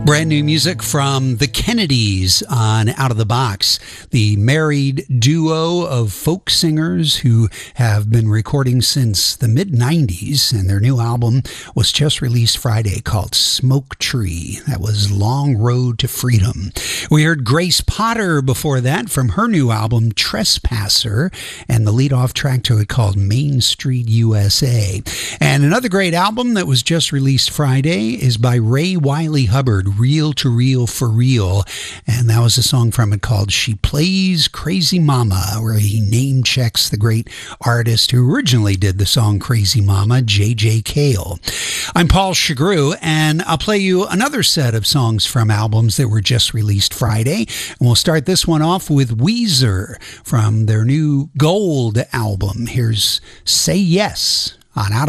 Brand new music from the Kennedys on Out of the Box, the married duo of folk singers who have been recording since the mid-90s, and their new album was just released Friday called Smoke Tree. That was Long Road to Freedom. We heard Grace Potter before that from her new album Trespasser, and the lead-off track to it called Main Street USA. And another great album that was just released Friday is by Ray Wiley Hubbard, Real to Real for Real, and that was a song from it called She Plays Crazy Mama, where he name checks the great artist who originally did the song Crazy Mama, J.J. Cale. I'm Paul Chagru, and I'll play you another set of songs from albums that were just released Friday, and we'll start this one off with Weezer from their new Gold album. Here's Say Yes on Out of